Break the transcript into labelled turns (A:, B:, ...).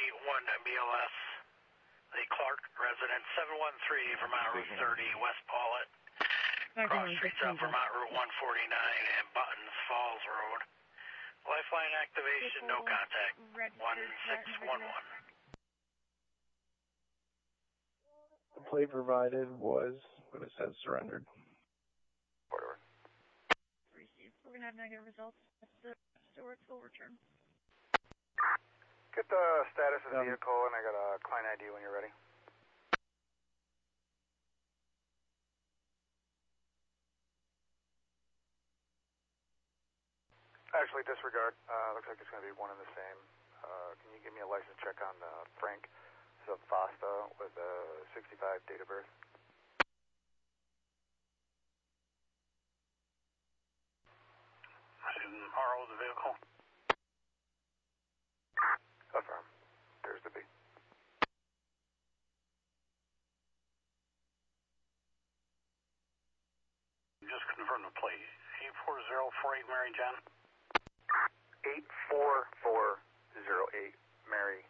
A: 1 BLS, the Clark resident, 713 Vermont Route 30, West Paulet. Cross streets on Vermont Route 149 and Buttons Falls Road. Lifeline activation, no contact, 1611.
B: The plate provided was what it says surrendered.
C: Whatever.
D: Received. We're going to have negative results. The storage will return.
C: Get the status of the vehicle, and I got a client ID when you're ready. Actually, disregard. Looks like it's going to be one and the same. Can you give me a license check on Frank Zapfasta with a 65 date of birth?
A: RO the vehicle.
C: Affirm. There's the B.
A: Just confirm the plate. 84048 Mary John.
C: 84408 Mary